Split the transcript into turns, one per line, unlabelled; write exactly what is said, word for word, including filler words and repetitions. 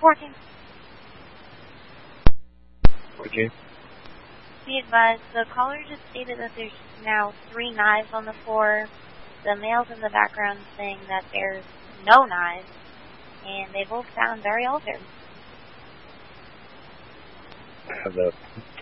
Working.
Working.
Be advised, the caller just stated that there's now three knives on the floor. The males in the background saying that there's no knives, and they both sound very altered.
Have the